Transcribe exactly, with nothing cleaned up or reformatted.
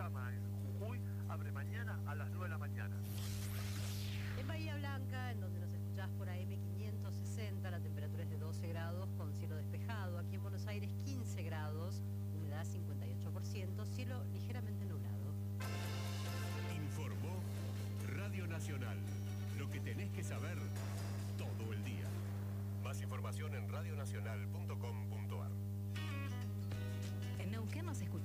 Atacama, en Jujuy, abre mañana a las nueve de la mañana. En Bahía Blanca, en donde nos escuchás por A M quinientos sesenta, la temperatura es de doce grados con cielo despejado. Aquí en Buenos Aires quince grados, humedad cincuenta y ocho por ciento, cielo ligeramente nublado. Informó Radio Nacional. Lo que tenés que saber todo el día. Más información en radionacional punto com punto ar. En Neuquén nos escuchamos.